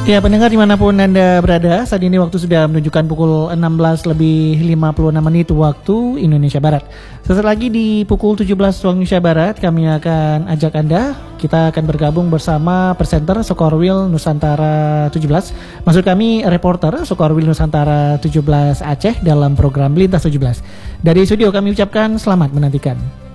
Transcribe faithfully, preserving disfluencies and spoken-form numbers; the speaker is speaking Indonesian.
Ya, pendengar dimanapun Anda berada, saat ini waktu sudah menunjukkan pukul enam belas lebih lima puluh enam menit waktu Indonesia Barat. Sesaat lagi di pukul tujuh belas waktu Indonesia Barat, kami akan ajak Anda, kita akan bergabung bersama presenter Soekarwil Nusantara tujuh belas. Maksud kami reporter Soekarwil Nusantara tujuh belas Aceh dalam program Lintas tujuh belas. Dari studio kami ucapkan selamat menantikan.